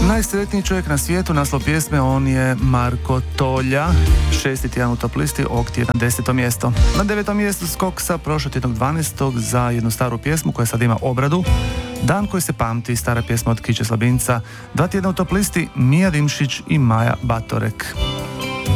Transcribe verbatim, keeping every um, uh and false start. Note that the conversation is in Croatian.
Najsretniji čovjek na svijetu, naslov pjesme, on je Marko Tolja. Šesti tjedan u top listi, ovog tjedna deseto mjesto. Na devetom mjestu skok sa prošlog tjednog dvanaestog za jednu staru pjesmu koja sad ima obradu. Dan koji se pamti, stara pjesma od Kiće Slabinca. Dva tjedna u top listi, Mija Dimšić i Maja Batorek.